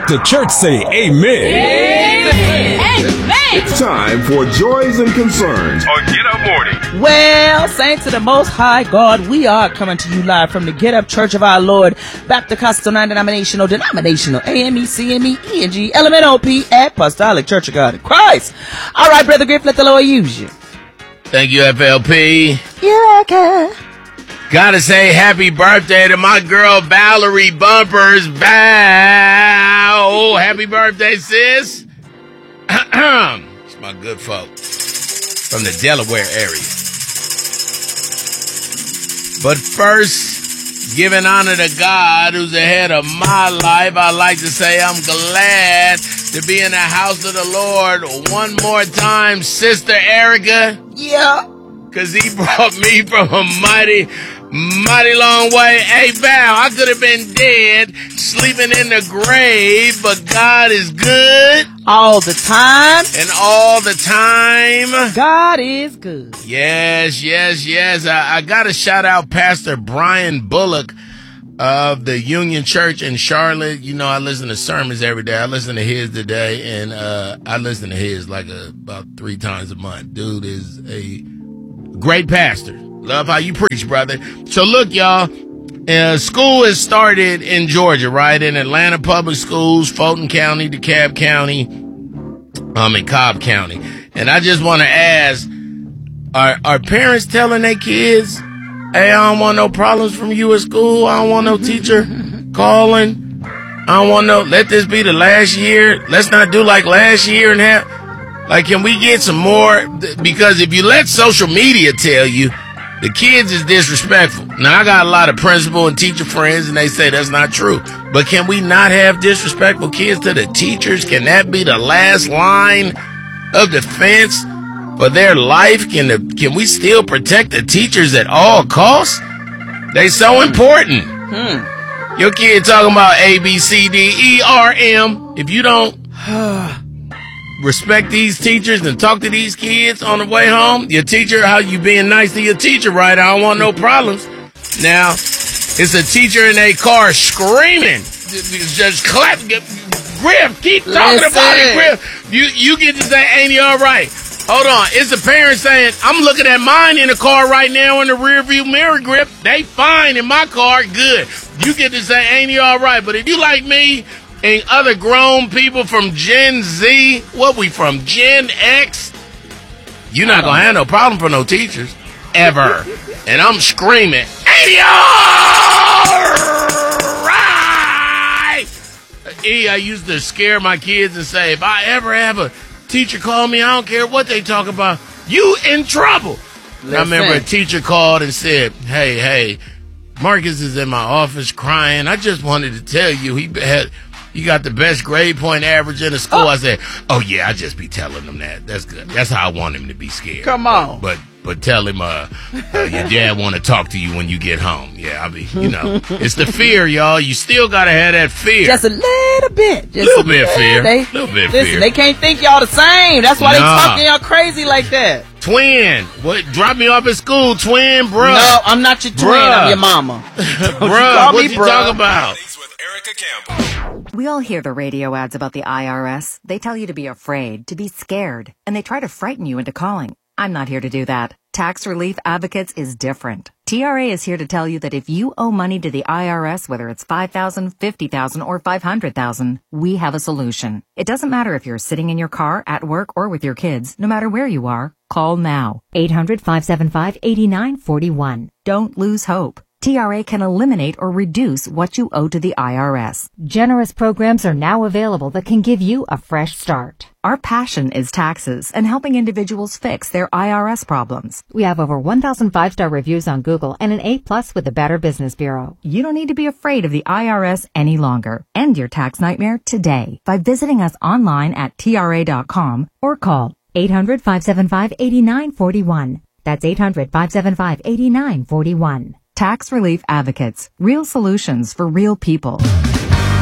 Let the church say amen. Amen. It's time for Joys and Concerns on Get Up Morning. Well, saints of the Most High God, we are coming to you live from the Get Up Church of Our Lord, Baptist non-denominational, AME, CME, ENG, LMNOP, Apostolic Church of God in Christ. All right, Brother Griff, let the Lord use you. Thank you, FLP. You're welcome. Gotta say happy birthday to my girl Valerie Bumpers. Val. Happy birthday, sis. It's my good folk from the Delaware area. But first, giving honor to God who's ahead of my life, I'd like to say I'm glad to be in the house of the Lord one more time, Sister Erica. Yeah. Because he brought me from a mighty long way. Hey, Val, I could have been dead, sleeping in the grave, but God is good. All the time. And all the time. God is good. Yes. I got to shout out Pastor Brian Bullock of the Union Church in Charlotte. You know, I listen to sermons every day. I listen to his today, and I listen to his like about 3 times a month. Dude is a great pastor. Love how you preach, brother. So look, y'all, school has started in Georgia, right? In Atlanta Public Schools, Fulton County, DeKalb County, and Cobb County. And I just want to ask, are parents telling their kids, hey, I don't want no problems from you at school. I don't want no teacher calling. I don't want no, let this be the last year. Let's not do like last year and have, like, can we get some more? Because if you let social media tell you the kids is disrespectful. Now, I got a lot of principal and teacher friends, and they say that's not true. But can we not have disrespectful kids to the teachers? Can that be the last line of defense for their life? Can we still protect the teachers at all costs? They so important. Your kid talking about A, B, C, D, E, R, M. If you don't respect these teachers and talk to these kids on the way home, your teacher, how you being nice to your teacher, right? I don't want no problems. Now, it's a teacher in a car screaming. Just clap. Griff, keep talking about it, Griff. You get to say, ain't he all right? Hold on. It's a parent saying, I'm looking at mine in the car right now in the rearview mirror, Griff. They fine in my car. Good. You get to say, ain't he all right? But if you like me and other grown people from Gen Z, what we from, Gen X, you're not going to have no problem for no teachers, ever. And I'm screaming, ain't he all right? I used to scare my kids and say, if I ever have a teacher call me, I don't care what they talk about, you in trouble. I remember a teacher called and said, hey, Marcus is in my office crying. I just wanted to tell you he got the best grade point average in the school. I said, oh, yeah, I just be telling him that. That's good. That's how I want him to be scared. Come on. But tell him your dad want to talk to you when you get home. Yeah, I mean, it's the fear, y'all. You still got to have that fear. Just a little bit. Just little bit fear. Listen, they can't think y'all the same. That's why they talking y'all crazy like that. Twin. What? Drop me off at school, twin, bro. No, I'm not your twin. I'm your mama. Bruh, what you talking about? With Erica Campbell. We all hear the radio ads about the IRS. They tell you to be afraid, to be scared, and they try to frighten you into calling. I'm not here to do that. Tax Relief Advocates is different. TRA is here to tell you that if you owe money to the IRS, whether it's $5,000, $50,000, or $500,000, we have a solution. It doesn't matter if you're sitting in your car, at work, or with your kids. No matter where you are, call now. 800-575-8941. Don't lose hope. TRA can eliminate or reduce what you owe to the IRS. Generous programs are now available that can give you a fresh start. Our passion is taxes and helping individuals fix their IRS problems. We have over 1,000 5-star reviews on Google and an A+ with the Better Business Bureau. You don't need to be afraid of the IRS any longer. End your tax nightmare today by visiting us online at TRA.com or call 800-575-8941. That's 800-575-8941. Tax Relief Advocates. Real solutions for real people.